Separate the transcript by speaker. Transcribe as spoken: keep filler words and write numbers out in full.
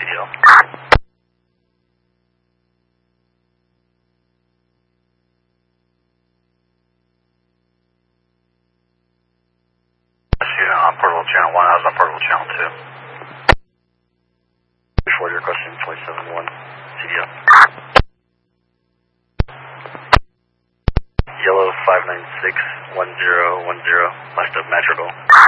Speaker 1: D L. Student on portable channel one, I was on portable channel two. Before your question, twenty-seven one, C D L. Yellow five nine six one zero one zero, left of Metro Goal.